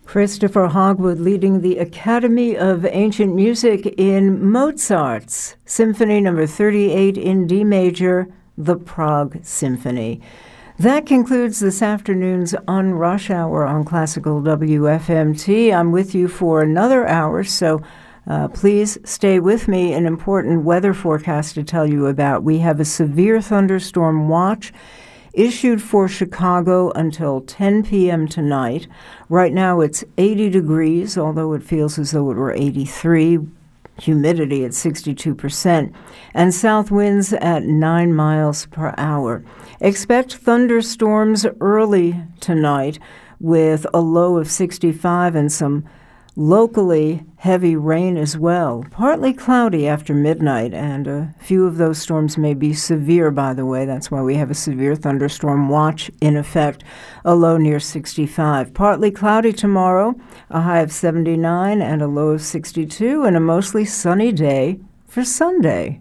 Christopher Hogwood leading the Academy of Ancient Music in Mozart's Symphony No. 38 in D major, the Prague Symphony. That concludes this afternoon's On Rush Hour on Classical WFMT. I'm with you for another hour, so please stay with me. An important weather forecast to tell you about. We have a severe thunderstorm watch issued for Chicago until 10 p.m. tonight. Right now it's 80 degrees, although it feels as though it were 83. Humidity at 62%, and south winds at 9 miles per hour. Expect thunderstorms early tonight with a low of 65 and some locally heavy rain as well. Partly cloudy after midnight, and a few of those storms may be severe, by the way. That's why we have a severe thunderstorm watch in effect, a low near 65. Partly cloudy tomorrow, a high of 79 and a low of 62, and a mostly sunny day for Sunday.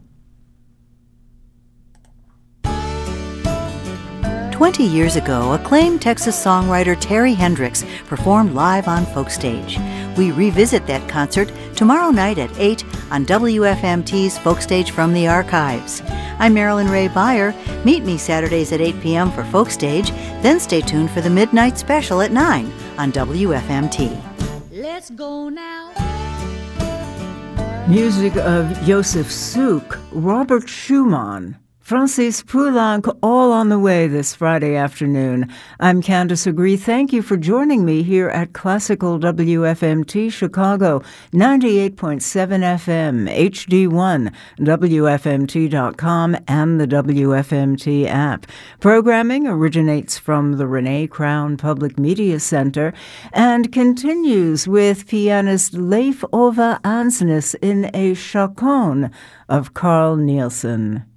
20 years ago, acclaimed Texas songwriter Terry Hendricks performed live on Folk Stage. We revisit that concert tomorrow night at 8 on WFMT's Folk Stage from the Archives. I'm Marilyn Ray Beyer. Meet me Saturdays at 8 p.m. for Folk Stage, then stay tuned for the Midnight Special at 9 on WFMT. Let's go now. Music of Josef Suk, Robert Schumann, Francis Poulenc, all on the way this Friday afternoon. I'm Candace Agree. Thank you for joining me here at Classical WFMT Chicago, 98.7 FM, HD1, WFMT.com, and the WFMT app. Programming originates from the Renee Crown Public Media Center and continues with pianist Leif Ove Ansnes in a chaconne of Carl Nielsen.